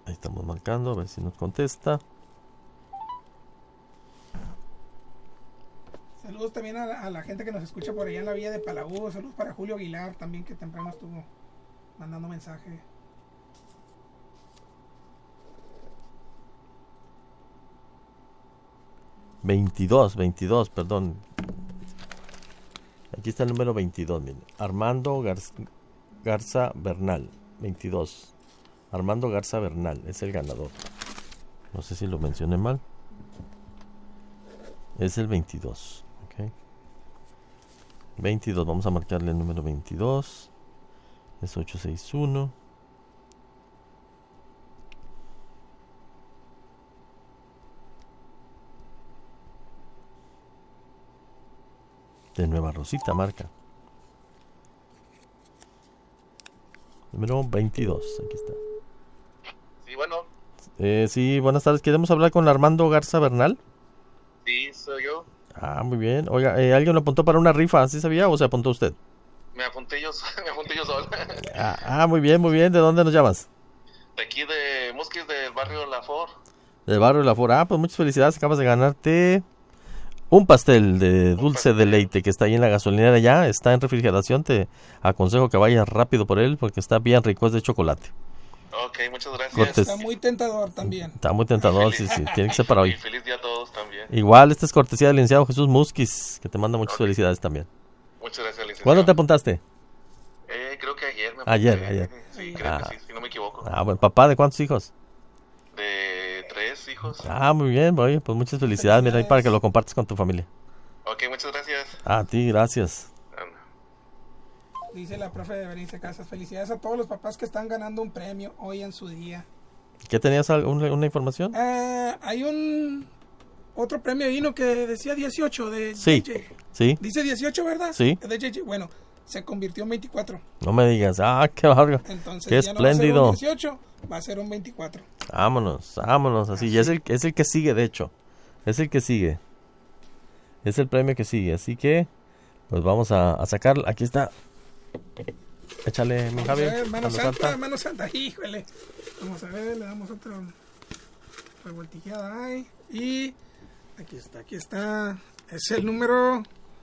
Ahí estamos marcando, a ver si nos contesta. Saludos también a la gente que nos escucha por allá en la villa de Palabú. Saludos para Julio Aguilar también, que temprano estuvo mandando mensaje. ...22, perdón. Aquí está el número 22, miren. Armando Garza Bernal, 22. Armando Garza Bernal es el ganador. No sé si lo mencioné mal. Es el 22. ¿Ok? 22, vamos a marcarle el número 22. Es 861. De Nueva Rosita, marca. Número 22, aquí está. Sí, bueno. Sí, buenas tardes. ¿Queremos hablar con Armando Garza Bernal? Sí, soy yo. Ah, muy bien. Oiga, ¿alguien lo apuntó para una rifa? ¿Sí sabía o se apuntó usted? Me apunté yo solo. Muy bien, muy bien. ¿De dónde nos llamas? De aquí de Musquis, del barrio La Fort. Del barrio La Fort. Pues muchas felicidades. Acabas de ganarte un pastel de dulce de leite que está ahí en la gasolinera ya. Está en refrigeración. Te aconsejo que vayas rápido por él porque está bien rico. Es de chocolate. Ok, muchas gracias. Está muy tentador también. Está muy tentador, sí. Tiene que ser para hoy. Y feliz día a todos también. Igual, esta es cortesía del licenciado Jesús Musquiz, que te manda muchas felicidades también. Muchas gracias, licenciado. ¿Cuándo te apuntaste? Creo que ayer me apunté. Ayer. Sí, creo que sí, si no me equivoco. Bueno, ¿papá de cuántos hijos? De 3 hijos. Muy bien, oye, pues muchas felicidades. Mira, ahí para que lo compartas con tu familia. Ok, muchas gracias. A ti, gracias. Dice la profe de Berenice Casas, felicidades a todos los papás que están ganando un premio hoy en su día. ¿Qué tenías una información? Hay otro premio vino que decía 18 de sí, JJ. Sí. Dice 18, ¿verdad? Sí. De JJ. Bueno, se convirtió en 24. No me digas, qué bárbaro. Entonces, qué ya espléndido. No va a ser un 18, va a ser un 24. Vámonos, así. Y es el que sigue, de hecho. Es el que sigue. Es el premio que sigue, así que pues vamos a sacar. Aquí está. Échale, mi Javier. Mano Santa, híjole. Vamos a ver, le damos otra revoltijada ahí. Y aquí está. Es el número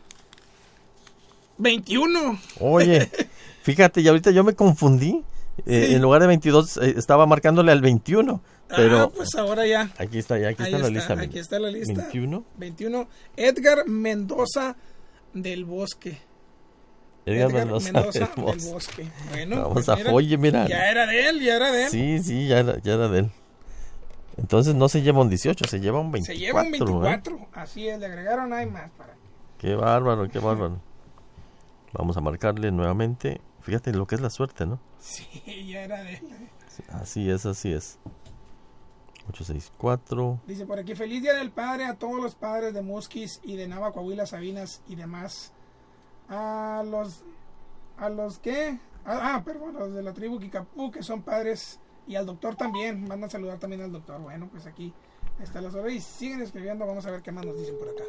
21. Oye, fíjate, y ahorita yo me confundí. En lugar de 22 estaba marcándole al 21. Pero pues ahora ya. Aquí está la lista. Aquí está la lista. 21. Edgar Mendoza del Bosque. Edgar Mendoza del Bosque. Bueno, vamos oye, mira. Ya era de él. Sí, ya era de él. Entonces no se lleva un 18, se lleva un 24. Se lleva un 24, así es, le agregaron hay más para. Qué bárbaro. Vamos a marcarle nuevamente. Fíjate lo que es la suerte, ¿no? Sí, ya era de él. Así es. 864. Dice por aquí, feliz día del padre a todos los padres de Musquis y de Nava, Coahuila, Sabinas y demás. A los que los de la tribu Kikapú, que son padres, y al doctor también, mandan saludar también al doctor. Bueno, pues aquí está la hora y siguen escribiendo, vamos a ver qué más nos dicen por acá.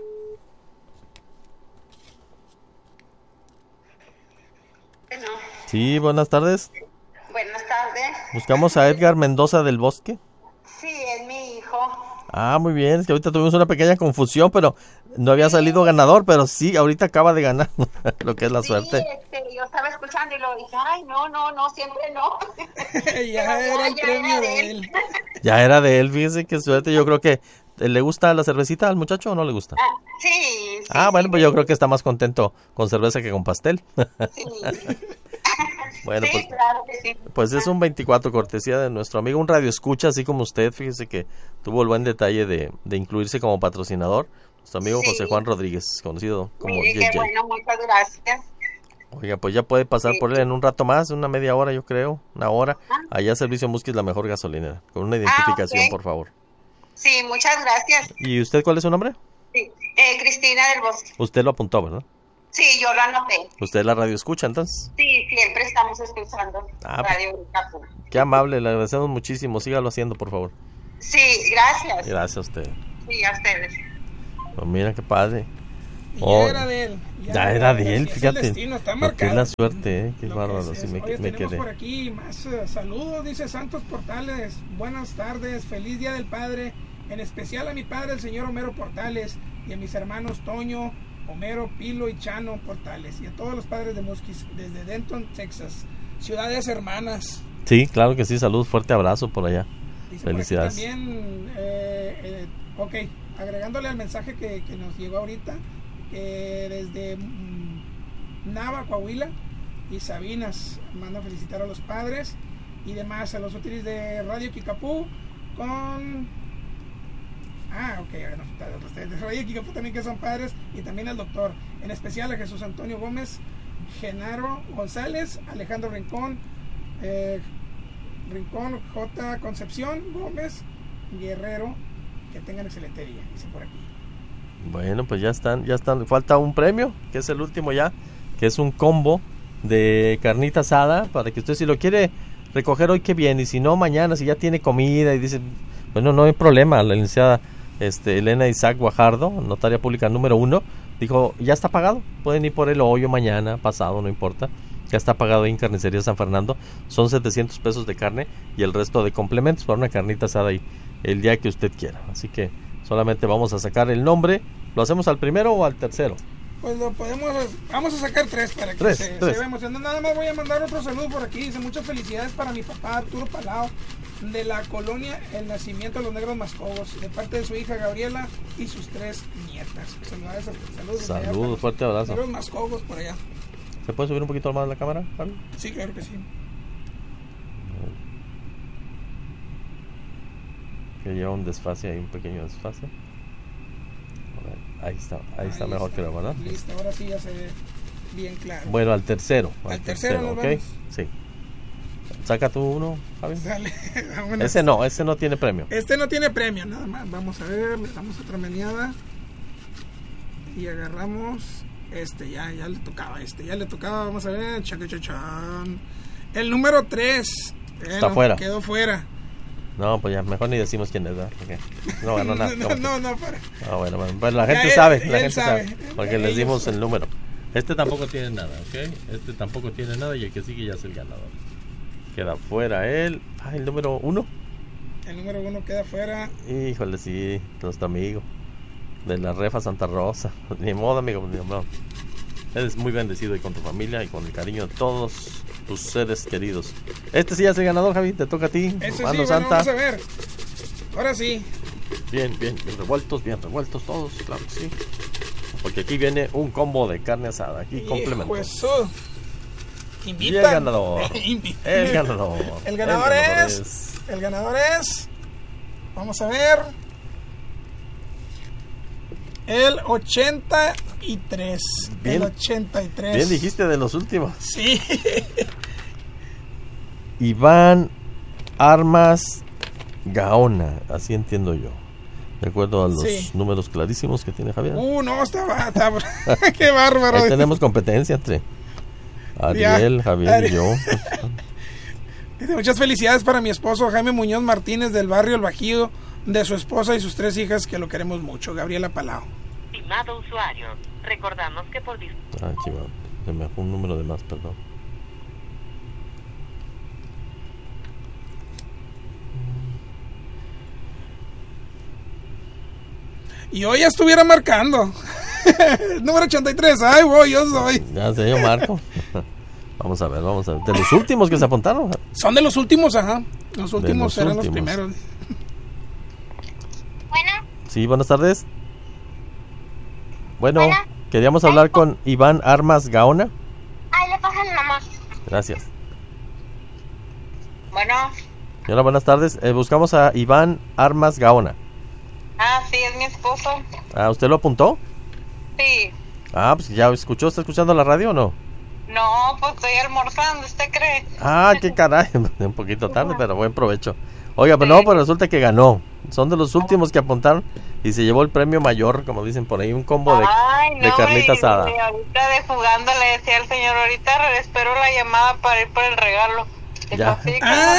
Bueno. Sí, buenas tardes. Buenas tardes. Buscamos a Edgar Mendoza del Bosque. Sí, es mi hijo. Muy bien, es que ahorita tuvimos una pequeña confusión, pero no había salido ganador, pero sí, ahorita acaba de ganar, lo que es la suerte. Yo estaba escuchando y lo dije, no, siempre no. ya era el premio de él. Ya era de él, fíjese qué suerte. Yo creo que, ¿le gusta la cervecita al muchacho o no le gusta? Sí. Bueno, pues yo creo que está más contento con cerveza que con pastel. Sí. Bueno, sí, claro que sí. Pues es un 24, cortesía de nuestro amigo, un radio escucha, así como usted. Fíjese que tuvo el buen detalle de incluirse como patrocinador. Nuestro amigo José Juan Rodríguez, conocido como JJ. Qué bueno, muchas gracias. Oiga, pues ya puede pasar por él en un rato más, una media hora yo creo, una hora. Allá Servicio Musquis, la mejor gasolinera. Con una identificación, okay. Por favor. Sí, muchas gracias. ¿Y usted cuál es su nombre? Sí, Cristina del Bosque. Usted lo apuntó, ¿verdad? Sí, yo lo anoté. ¿Usted la radio escucha entonces? Sí, siempre estamos escuchando Radio Capú. Qué amable, le agradecemos muchísimo. Sígalo haciendo, por favor. Sí, gracias. Gracias a usted. Sí, a ustedes. Pues mira qué padre. Y Oh, ya era de él. ya era de él, así es fíjate. el destino, está Lo que es marcado. la suerte, qué Lo que bárbaro, es. sí me Oye, tenemos quedé. por aquí más saludos, dice Santos Portales. Buenas tardes, feliz Día del Padre. En especial a mi padre, el señor Homero Portales, y a mis hermanos Toño, Homero, Pilo y Chano Portales. Y a todos los padres de Muskis desde Denton, Texas. Ciudades hermanas. Sí, claro que sí, saludos, fuerte abrazo por allá. Dice por aquí Felicidades. también, ok, agregándole al mensaje que nos llegó ahorita, que desde Nava, Coahuila y Sabinas mandan felicitar a los padres y demás, a los útiles de Radio Kikapú con... los de Radio Kikapú también que son padres, y también al doctor, en especial a Jesús Antonio Gómez, Genaro González, Alejandro Rincón, J. Concepción Gómez Guerrero, que tengan excelente día, dice por aquí. Bueno, pues ya están. Falta un premio, que es el último ya, que es un combo de carnita asada, para que usted, si lo quiere recoger hoy, que bien, y si no, mañana, si ya tiene comida y dice, bueno, no hay problema. La licenciada Elena Isaac Guajardo, notaria pública número 1, dijo, ya está pagado, pueden ir por él hoy o mañana, pasado, no importa. Ya está pagado ahí en Carnicería San Fernando. Son 700 pesos de carne y el resto de complementos para una carnita asada ahí el día que usted quiera. Así que solamente vamos a sacar el nombre. ¿Lo hacemos al primero o al tercero? Pues lo podemos, vamos a sacar 3 para que Tres. se vea emocionante. Nada más voy a mandar otro saludo por aquí. Dice, muchas felicidades para mi papá Arturo Palao, de la colonia El Nacimiento de los Negros Mascobos, de parte de su hija Gabriela y sus 3 nietas. Saludos, fuerte abrazo. Negros Mascobos por allá. ¿Se puede subir un poquito más la cámara, Javi? Sí, claro que sí. Que lleva un desfase ahí, un pequeño desfase. Ahí está mejor, creo, ¿verdad? Listo, ahora sí ya se ve bien claro. Bueno, al tercero. Al tercero nos ¿ok? vamos. Sí. Saca tú uno, Javi. Dale, vámonos. Ese no tiene premio. Este no tiene premio, nada más. Vamos a ver, le damos otra meneada. Y agarramos ya le tocaba, vamos a ver, chacachachán. El número 3. Está fuera. Quedó fuera. No, pues ya, mejor ni decimos quién es, ¿verdad? Porque no ganó nada. No, para. Ah, bueno, pues la gente Ya, sabe, él la gente sabe. sabe, porque les Ellos dimos saben. el número. Este tampoco tiene nada, ¿ok? Este tampoco tiene nada y el que sigue ya es el ganador. Queda fuera él. El número 1. El número 1 queda fuera. Híjole, sí, nuestro amigo de la Refa Santa Rosa. Ni modo, amigo, ni modo. Eres muy bendecido y con tu familia y con el cariño de todos tus seres queridos. Este sí ya es el ganador, Javi, te toca a ti. Ese sí, Mano bueno, Santa. vamos a ver. Ahora sí. Bien revueltos todos, claro que sí. Porque aquí viene un combo de carne asada, aquí complemento. Pues, Y invita. el ganador. Invita. El ganador. El ganador es. Vamos a ver. El 83. Bien. El 83. Bien dijiste de los últimos. Sí. Iván Armas Gaona, así entiendo yo. De acuerdo a los números clarísimos que tiene Javier. No, está qué bárbaro. Ahí tenemos competencia entre Ariel, Javier y yo. Muchas felicidades para mi esposo Jaime Muñoz Martínez del barrio El Bajío, de su esposa y sus 3 hijas que lo queremos mucho. Gabriela Palao. Estimado usuario, recordamos que por Chihuahua, se me fue un número de más, perdón. Y hoy ya estuviera marcando. Número 83, ay, voy, yo soy. Ya sé, yo marco. Vamos a ver. De los últimos que se apuntaron. Son de los últimos, ajá. Los últimos eran últimos. los primeros. Bueno, Sí, buenas tardes. Bueno, Hola. queríamos hablar con Iván Armas Gaona. ahí le pasa a mi mamá. Gracias. Bueno, Señora, buenas tardes. Buscamos a Iván Armas Gaona. sí, es mi esposo. ¿Usted lo apuntó? Sí. Pues ya escuchó. ¿Está escuchando la radio o no? No, pues estoy almorzando, ¿usted cree? Qué caray. Un poquito tarde, pero buen provecho. Oiga, pero no, pues resulta que ganó. Son de los últimos que apuntaron y se llevó el premio mayor, como dicen por ahí, un combo de carnita asada. Ahorita de jugando le decía al señor, ahorita espero la llamada para ir por el regalo. Ya.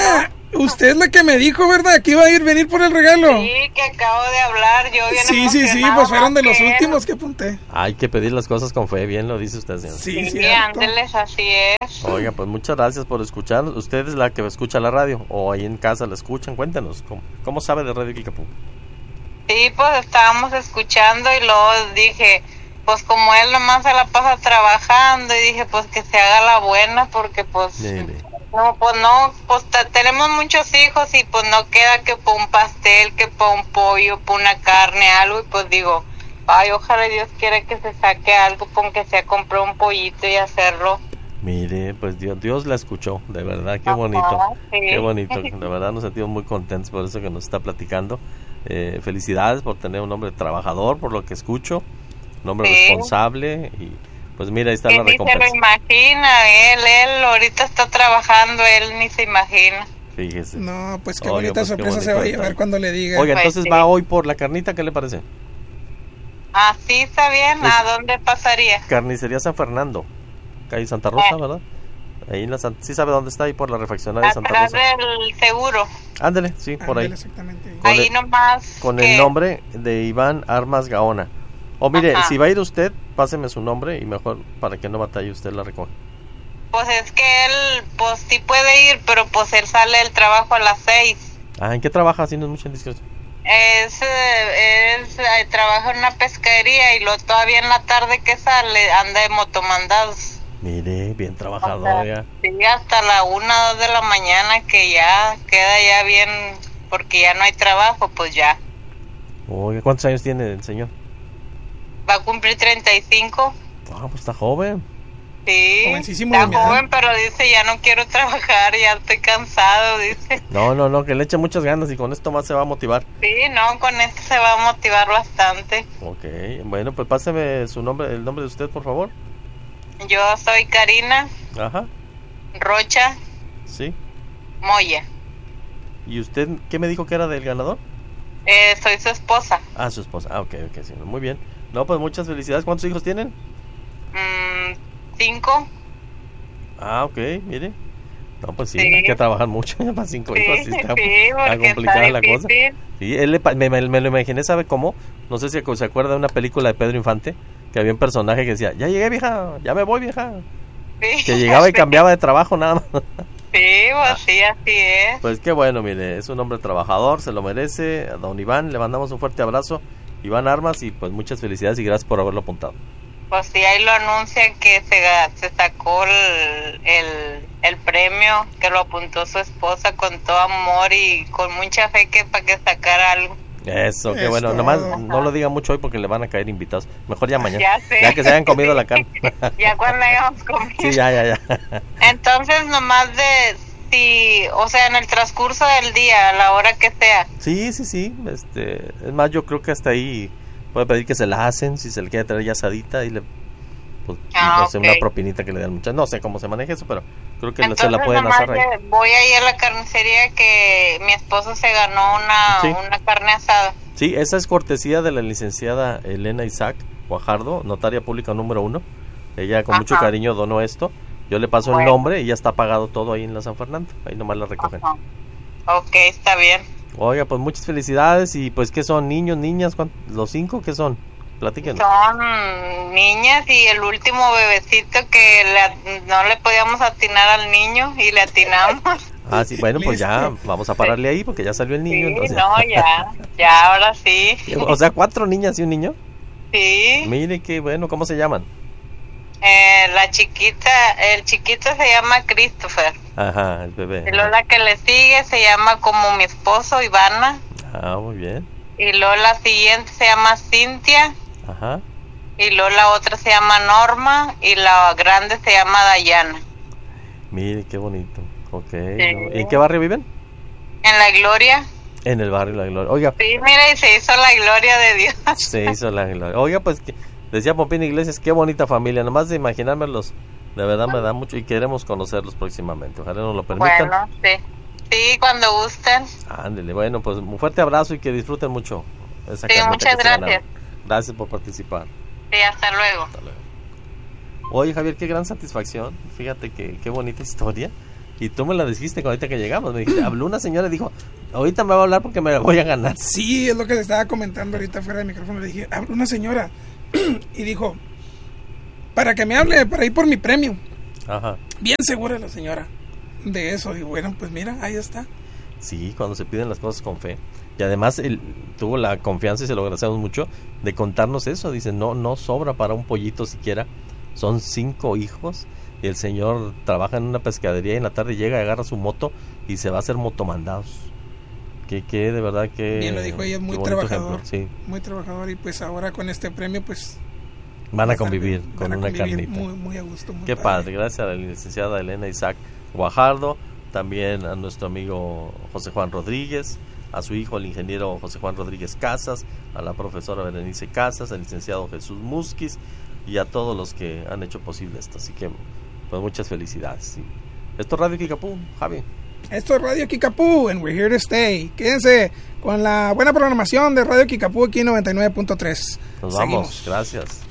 Usted es la que me dijo, ¿verdad? Que iba a venir por el regalo. Sí, que acabo de hablar, yo bien Sí, emocionada, pues fueron de los que él. últimos que apunté. Hay que pedir las cosas con fe, bien lo dice usted, señor. Sí, Sí, cierto. ándeles, así es. Oiga, pues muchas gracias por escucharnos. Usted es la que escucha la radio o ahí en casa la escuchan. Cuéntenos, ¿cómo sabe de Radio Kickapoo? Sí, pues estábamos escuchando y luego dije, pues como él nomás se la pasa trabajando y dije, pues que se haga la buena porque pues... Mire. Tenemos muchos hijos y pues no queda que por un pastel, que por un pollo, por una carne, algo, y pues digo, ay, ojalá Dios quiera que se saque algo, con que sea comprar un pollito y hacerlo. Mire, pues Dios la escuchó, de verdad, qué Ajá, bonito, sí. qué bonito, de verdad nos sentimos muy contentos por eso que nos está platicando. Felicidades por tener un hombre trabajador, por lo que escucho, un hombre Sí. responsable y pues mira, ahí está la Él ni se lo recompensa. imagina, él ahorita está trabajando, él ni se imagina. Fíjese. No, pues qué Oiga, bonita pues, qué sorpresa se bonito va a detalle. llevar cuando le diga. Oiga, Pues entonces sí. va hoy por la carnita, ¿qué le parece? Ah, sí, está bien, Pues- ¿a dónde pasaría? Carnicería San Fernando, calle Santa Rosa, Ah. ¿verdad? Ahí en sí sabe dónde está, ahí por la refaccionaria de Santa Atrás Rosa. del seguro, Ándale, sí, por ahí. Ándale, exactamente. Con ahí el- nomás. Con que- el nombre de Iván Armas Gaona. O mire, Ajá. si va a ir usted, páseme su nombre y mejor para que no batalle usted la recoge. Pues es que él, pues sí puede ir, pero pues él sale del trabajo a las 6. Ah, ¿en qué trabaja? Así no es mucha indiscreción. Trabaja en una pescadería y lo todavía en la tarde que sale anda de motomandados. Mire, bien trabajador ya. Sí, hasta la 1, 2 de la mañana que ya queda ya bien, porque ya no hay trabajo, pues ya. Oiga, ¿cuántos años tiene el señor? Va a cumplir 35. Ah, pues está joven. Sí, Jovencísimo está de mi edad. joven, pero dice, ya no quiero trabajar, ya estoy cansado, dice. No, que le eche muchas ganas y con esto más se va a motivar. Sí, no, con esto se va a motivar bastante. Ok, bueno, pues páseme su nombre, el nombre de usted, por favor. Yo soy Karina Ajá, Rocha sí. Moya. ¿Y usted qué me dijo que era del ganador? Soy su esposa. Ah, su esposa. Ah, ok, sí, muy bien. No, pues muchas felicidades. ¿Cuántos hijos tienen? 5. Ah, ok, mire. No, pues sí, Sí. hay que trabajar mucho para 5 Sí, hijos. Sí, está, sí, está porque complicada está la cosa. difícil. Sí, me lo imaginé, ¿sabe cómo? No sé si se acuerda de una película de Pedro Infante, que había un personaje que decía, ya llegué, vieja, ya me voy, vieja. Sí. Que llegaba y cambiaba de trabajo nada más. Sí, pues sí, así es. Pues qué bueno, mire, es un hombre trabajador, se lo merece. A don Iván le mandamos un fuerte abrazo. Iván Armas, y pues muchas felicidades y gracias por haberlo apuntado. Pues sí, ahí lo anuncian que se sacó el premio, que lo apuntó su esposa con todo amor y con mucha fe que para que sacara algo. Eso, qué Es bueno. todo. Nomás no lo diga mucho hoy porque le van a caer invitados. Mejor ya mañana. Ya sé. Ya que se hayan comido la carne. Ya cuando hayamos comido. Sí, ya. Entonces, nomás o sea, en el transcurso del día, a la hora que sea. Sí. Es más, yo creo que hasta ahí puede pedir que se la hacen, si se le quiere traer ya asadita y le pues, Ah, no sé, ok. una propinita que le den muchas. No sé cómo se maneja eso, pero creo que Entonces, se la pueden nomás asar ahí. voy a ir a la carnicería que mi esposo se ganó Sí. una carne asada. Sí, esa es cortesía de la licenciada Elena Isaac Guajardo, notaria pública número 1. Ella con mucho Ajá. cariño donó esto. Yo le paso el Bueno. nombre y ya está pagado todo ahí en la San Fernando. Ahí nomás la recogen. Ajá. Ok, está bien. Oiga, pues muchas felicidades. Y pues, ¿qué son? ¿Niños, niñas? ¿Los 5 qué son? Platíquenos. Son niñas y el último bebecito que no le podíamos atinar al niño y le atinamos. Ah, sí, bueno, pues ya Listo. vamos a pararle ahí porque ya salió el Sí, niño. Entonces, no, ya, ahora sí. O sea, 4 niñas y un niño. Sí, Mire qué bueno, ¿cómo se llaman? el chiquito se llama Christopher. Ajá, el bebé. Y luego la que le sigue se llama como mi esposo, Ivana. Ah, muy bien. Y luego la siguiente se llama Cintia. Ajá. Y luego la otra se llama Norma. Y la grande se llama Dayana. Mire qué bonito. Ok. ¿No? ¿Y en qué barrio viven? En la Gloria. En el barrio La Gloria. Oiga, Sí, mira, y se hizo la gloria de Dios. se hizo la gloria. Oiga, pues decía Popín Iglesias, qué bonita familia. Nomás de imaginármelos, de verdad me da mucho y queremos conocerlos próximamente. Ojalá nos lo permitan. Bueno, sí. Sí, cuando gusten. Ándele, bueno, pues un fuerte abrazo y que disfruten mucho esa Sí, carnita muchas que se ganaron. gracias. Gracias por participar. Sí, hasta luego. Hasta luego. Oye, Javier, qué gran satisfacción. Fíjate que qué bonita historia. Y tú me la dijiste ahorita que llegamos. Me dijiste, habló una señora y dijo, ahorita me va a hablar porque me la voy a ganar. Sí, es lo que le estaba comentando ahorita fuera del micrófono. Le dije, habló una señora y dijo, para que me hable, para ir por mi premio. Ajá. Bien segura la señora de eso. Y bueno, pues mira, ahí está. Sí, cuando se piden las cosas con fe. Y además él tuvo la confianza, y se lo agradecemos mucho, de contarnos eso. Dice, no sobra para un pollito siquiera. Son 5 hijos. Y el señor trabaja en una pescadería y en la tarde llega, agarra su moto y se va a hacer motomandados. Que de verdad que... Bien lo dijo ella, es muy Ejemplo, trabajador. sí. Muy trabajador, y pues ahora con este premio pues... Van a convivir con una carnita. Muy a gusto. Muy Qué padre. Gracias a la licenciada Elena Isaac Guajardo, también a nuestro amigo José Juan Rodríguez, a su hijo el ingeniero José Juan Rodríguez Casas, a la profesora Berenice Casas, al licenciado Jesús Musquiz y a todos los que han hecho posible esto. Así que pues muchas felicidades. Sí. Esto es Radio Kickapoo, Javi. Esto es Radio Kickapoo and we're here to stay. Quédense con la buena programación de Radio Kickapoo aquí en 99.3. Nos vamos, gracias.